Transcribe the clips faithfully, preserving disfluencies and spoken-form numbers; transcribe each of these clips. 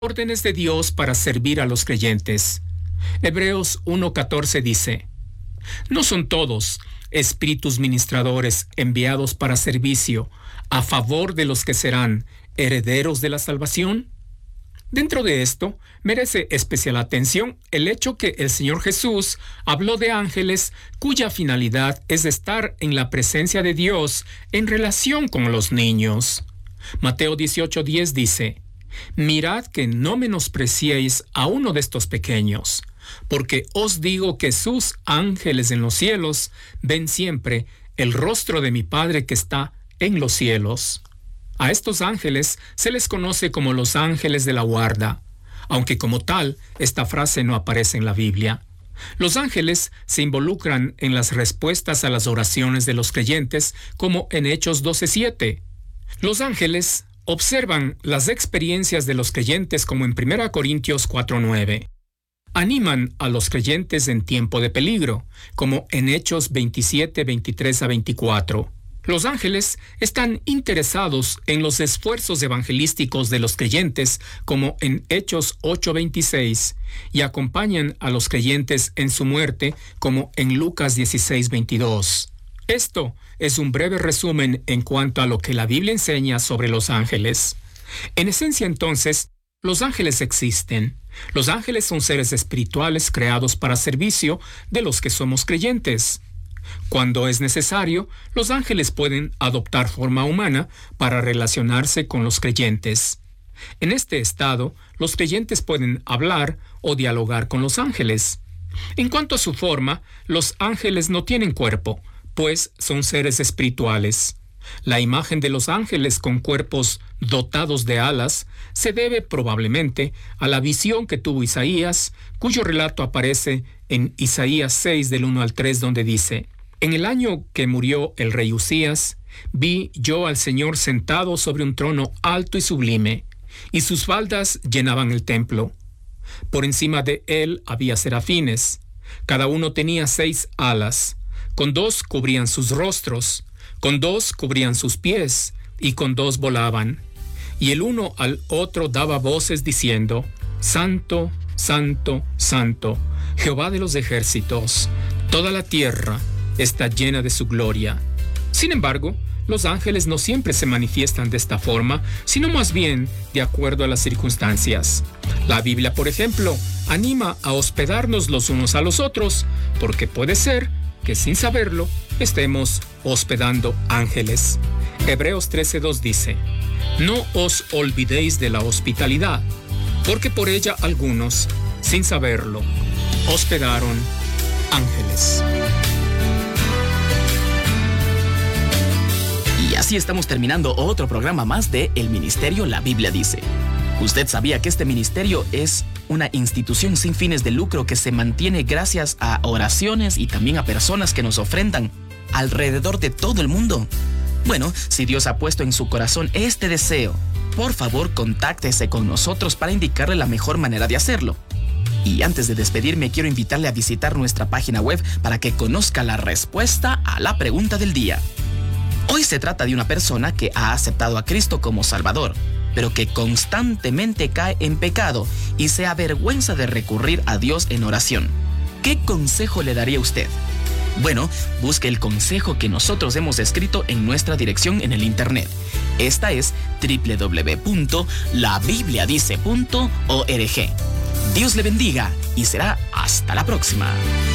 Órdenes de Dios para servir a los creyentes. Hebreos uno catorce dice: ¿no son todos espíritus ministradores enviados para servicio a favor de los que serán herederos de la salvación? Dentro de esto, merece especial atención el hecho que el Señor Jesús habló de ángeles cuya finalidad es estar en la presencia de Dios en relación con los niños. Mateo dieciocho diez dice: mirad que no menospreciéis a uno de estos pequeños, porque os digo que sus ángeles en los cielos ven siempre el rostro de mi Padre que está en los cielos. A estos ángeles se les conoce como los ángeles de la guarda, aunque como tal, esta frase no aparece en la Biblia. Los ángeles se involucran en las respuestas a las oraciones de los creyentes, como en Hechos doce siete. Los ángeles observan las experiencias de los creyentes, como en primera Corintios cuatro nueve. Animan a los creyentes en tiempo de peligro, como en Hechos veintisiete veintitrés a veinticuatro. Los ángeles están interesados en los esfuerzos evangelísticos de los creyentes, como en Hechos ocho veintiséis, y acompañan a los creyentes en su muerte, como en Lucas dieciséis veintidós. Esto es un breve resumen en cuanto a lo que la Biblia enseña sobre los ángeles. En esencia, entonces, los ángeles existen. Los ángeles son seres espirituales creados para servicio de los que somos creyentes. Cuando es necesario, los ángeles pueden adoptar forma humana para relacionarse con los creyentes. En este estado, los creyentes pueden hablar o dialogar con los ángeles. En cuanto a su forma, los ángeles no tienen cuerpo, pues son seres espirituales. La imagen de los ángeles con cuerpos dotados de alas se debe probablemente a la visión que tuvo Isaías, cuyo relato aparece en Isaías seis del uno al tres, donde dice: en el año que murió el rey Usías, vi yo al Señor sentado sobre un trono alto y sublime, y sus faldas llenaban el templo. Por encima de él había serafines, cada uno tenía seis alas, con dos cubrían sus rostros, con dos cubrían sus pies, y con dos volaban. Y el uno al otro daba voces diciendo: Santo, Santo, Santo, Jehová de los ejércitos, toda la tierra está llena de su gloria. Sin embargo, los ángeles no siempre se manifiestan de esta forma, sino más bien de acuerdo a las circunstancias. La Biblia, por ejemplo, anima a hospedarnos los unos a los otros, porque puede ser que sin saberlo estemos hospedando ángeles. Hebreos trece dos dice: no os olvidéis de la hospitalidad, porque por ella algunos, sin saberlo, hospedaron ángeles. Y así estamos terminando otro programa más de El Ministerio La Biblia Dice. ¿Usted sabía que este ministerio es una institución sin fines de lucro que se mantiene gracias a oraciones y también a personas que nos ofrendan alrededor de todo el mundo? Bueno, si Dios ha puesto en su corazón este deseo, por favor contáctese con nosotros para indicarle la mejor manera de hacerlo. Y antes de despedirme, quiero invitarle a visitar nuestra página web para que conozca la respuesta a la pregunta del día. Hoy se trata de una persona que ha aceptado a Cristo como Salvador, pero que constantemente cae en pecado y se avergüenza de recurrir a Dios en oración. ¿Qué consejo le daría usted? Bueno, busque el consejo que nosotros hemos escrito en nuestra dirección en el internet. Esta es doble u doble u doble u punto la biblia dice punto org. Dios le bendiga y será hasta la próxima.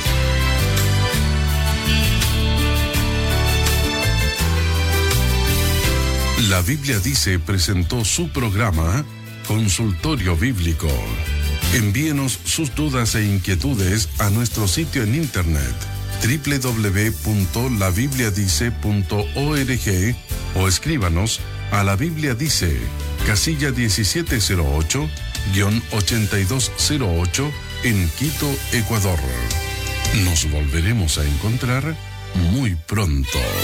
La Biblia Dice presentó su programa Consultorio Bíblico. Envíenos sus dudas e inquietudes a nuestro sitio en internet doble u doble u doble u punto la biblia dice punto org o escríbanos a La Biblia Dice, casilla diecisiete cero ocho, ochenta y dos cero ocho en Quito, Ecuador. Nos volveremos a encontrar muy pronto.